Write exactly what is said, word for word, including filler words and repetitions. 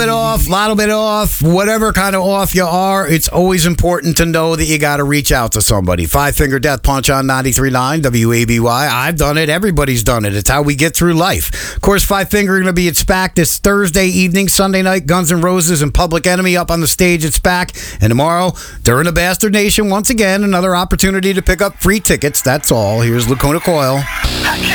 bit off, a little bit off, whatever kind of off you are, it's always important to know that you got to reach out to somebody. Five Finger Death Punch on ninety-three point nine W A B Y. I've done it. Everybody's done it. It's how we get through life. Of course, Five Finger going to be at SPAC this Thursday evening, Sunday night, Guns N' Roses and Public Enemy up on the stage at SPAC. And tomorrow, during the Bastard Nation, once again, another opportunity to pick up free tickets. That's all. Here's Lacona Coil.